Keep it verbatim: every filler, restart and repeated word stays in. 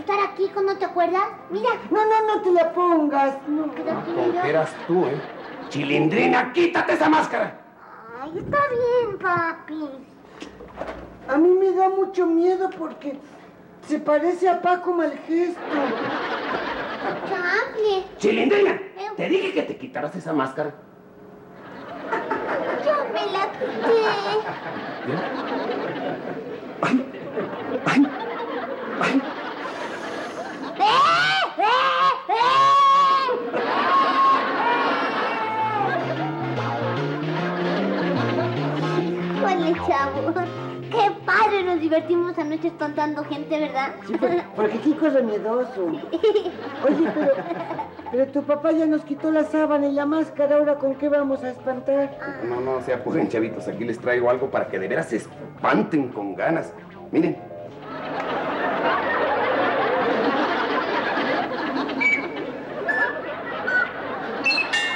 asustar a Kiko, ¿no te acuerdas? Mira. No, no, no te la pongas. No. Quedó aquí, Con mira. que eras tú, ¿eh? Chilindrina, quítate esa máscara. Ay, está bien, papi. A mí me da mucho miedo porque se parece a Paco Malgesto. Chanfle. Chilindrina, te dije que te quitaras esa máscara. Yo me la quité. ¡Ay! ¡Ay! ¡Ay! ¡Eh! ¡Eh! ¡Eh! Hola, chavo. Qué padre, nos divertimos anoche espantando gente, ¿verdad? Sí, porque, porque Kiko es miedoso. Oye, pero, pero tu papá ya nos quitó la sábana y la máscara. ¿Ahora con qué vamos a espantar? No, no se apuren, chavitos. Aquí les traigo algo para que de veras se espanten con ganas. Miren.